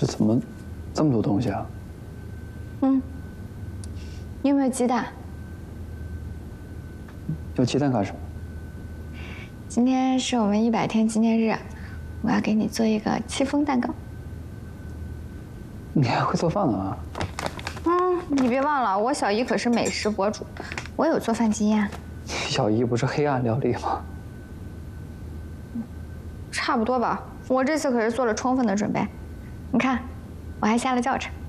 这怎么这么多东西啊？ 你有没有鸡蛋？ 有鸡蛋干什么？ 今天是我们100天纪念日，我要给你做一个戚风蛋糕。 你还会做饭呢啊？ 你别忘了，我小姨可是美食博主，我有做饭经验。 小姨不是黑暗料理吗？ 差不多吧，我这次可是做了充分的准备。你看，我还下了教程。